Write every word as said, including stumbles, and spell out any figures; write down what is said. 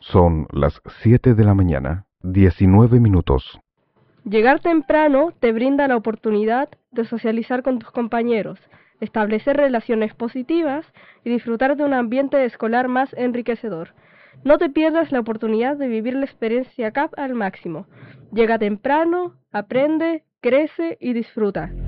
Son las siete de la mañana, diecinueve minutos. Llegar temprano te brinda la oportunidad de socializar con tus compañeros, establecer relaciones positivas y disfrutar de un ambiente escolar más enriquecedor. No te pierdas la oportunidad de vivir la experiencia C A P al máximo. Llega temprano, aprende, crece y disfruta.